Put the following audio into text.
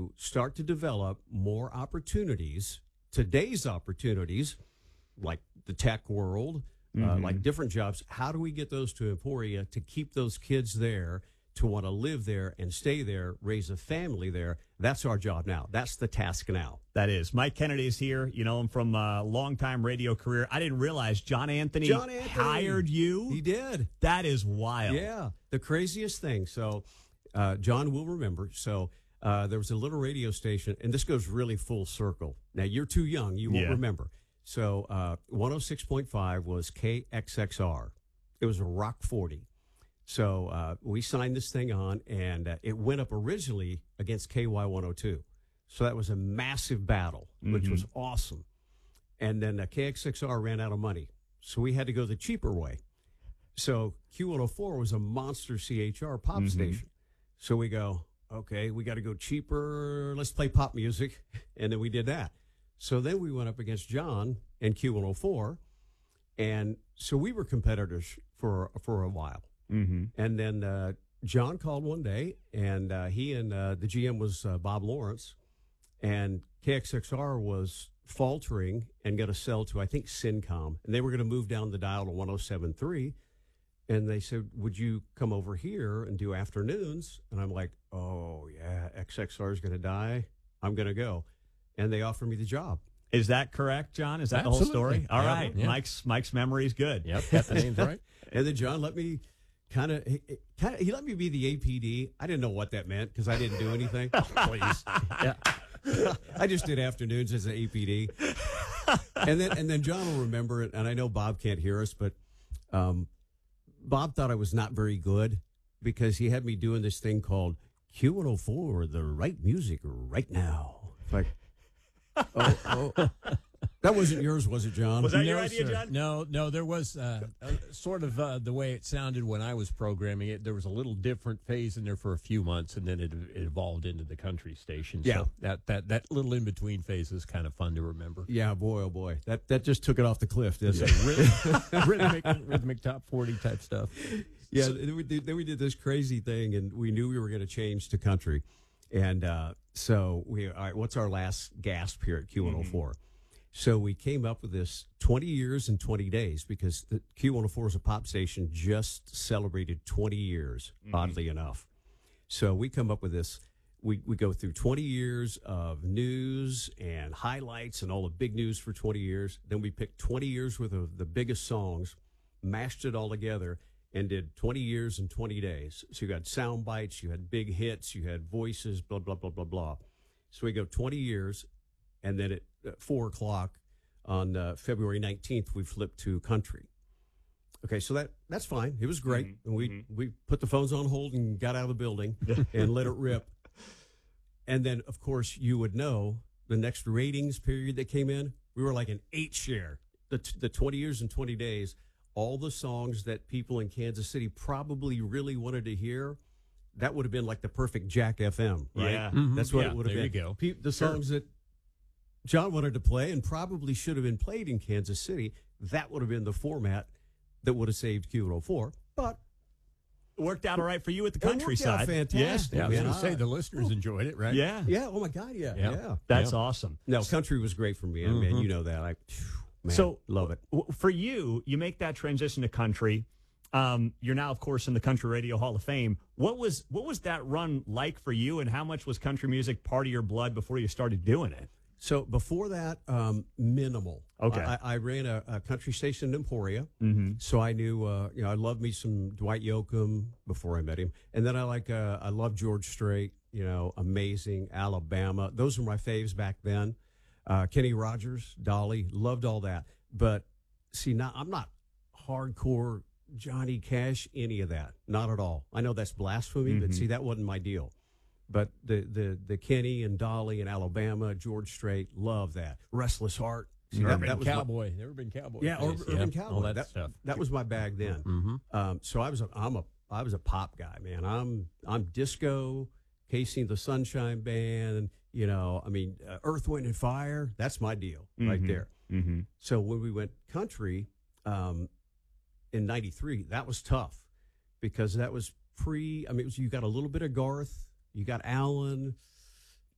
to start to develop more opportunities, today's opportunities, like the tech world, like different jobs. How do we get those to Emporia to keep those kids there, to want to live there and stay there, raise a family there? That's our job now. That's the task now. That is. Mike Kennedy is here. You know him from a long-time radio career. I didn't realize John Anthony hired you. He did. That is wild. Yeah. The craziest thing. So John will remember. So there was a little radio station, and this goes really full circle. Now, you're too young. You won't remember. So 106.5 was KXXR. It was a Rock 40. So we signed this thing on, and it went up originally against KY 102. So that was a massive battle, which was awesome. And then KXXR ran out of money. So we had to go the cheaper way. So Q104 was a monster CHR pop station. So we go, okay, we got to go cheaper. Let's play pop music. And then we did that. So then we went up against John and Q104. And so we were competitors for a while. And then John called one day, and he and the GM was Bob Lawrence. And KXXR was faltering and going to sell to, I think, Syncom. And they were going to move down the dial to 107.3. And they said, would you come over here and do afternoons? And I'm like, oh, yeah, XXR is going to die. I'm going to go. And they offered me the job. Is that correct, John? Is that the whole story? All right. Yeah. Mike's memory is good. Yep, got the names right. And then John let me he let me be the APD. I didn't know what that meant because I didn't do anything. Please. Yeah. I just did afternoons as an APD. And then John will remember it, and I know Bob can't hear us, but Bob thought I was not very good because he had me doing this thing called Q104, the right music right now. Like, oh. That wasn't yours, was it, John? Was that your idea, sir. John? No, there was sort of the way it sounded when I was programming it. There was a little different phase in there for a few months, and then it evolved into the country station. Yeah. So that little in-between phase is kind of fun to remember. Yeah, boy, oh boy. That just took it off the cliff, didn't it? Rhythmic top 40 type stuff. Yeah, then we did this crazy thing, and we knew we were going to change to country. And so all right, what's our last gasp here at Q104? So we came up with this 20 years and 20 days because the Q104 is a pop station, just celebrated 20 years, oddly enough. So we come up with this. We go through 20 years of news and highlights and all the big news for 20 years. Then we picked 20 years worth of the biggest songs, mashed it all together, and did 20 years and 20 days. So you had sound bites, you had big hits, you had voices, blah, blah, blah, blah, blah. So we go 20 years, and then at 4 o'clock on February 19th, we flipped to country. Okay, so that's fine. It was great. And we put the phones on hold and got out of the building and let it rip. And then, of course, you would know the next ratings period that came in, we were like an 8 share. The 20 years and 20 days, all the songs that people in Kansas City probably really wanted to hear, that would have been like the perfect Jack FM, right? Yeah. That's what it would have been. There you go. The songs that John wanted to play and probably should have been played in Kansas City, that would have been the format that would have saved Q104. But it worked out all right for you at the it worked countryside. out fantastic. Yeah, I was man. going to say the listeners enjoyed it, right? Yeah. Yeah. Oh my God. Yeah. That's awesome. No, country was great for me, man. You know that. Man, so love it. For you make that transition to country. You're now, of course, in the Country Radio Hall of Fame. What was that run like for you, and how much was country music part of your blood before you started doing it? So before that, minimal. Okay. I ran a country station in Emporia. So I knew, I loved me some Dwight Yoakam before I met him. And then I love George Strait, amazing, Alabama. Those were my faves back then. Kenny Rogers, Dolly, loved all that. But see, now I'm not hardcore Johnny Cash, any of that. Not at all. I know that's blasphemy, but see, that wasn't my deal. But the Kenny and Dolly and Alabama, George Strait, love that. Restless Heart. See, Urban Cowboy. Never been Cowboy. Yeah, Urban Cowboy. All that stuff. That was my bag then. So I was a pop guy, man. I'm disco, Casey and the Sunshine Band. Earth, Wind and Fire. That's my deal right there. So when we went country in '93, that was tough because that was you got a little bit of Garth. You got Alan,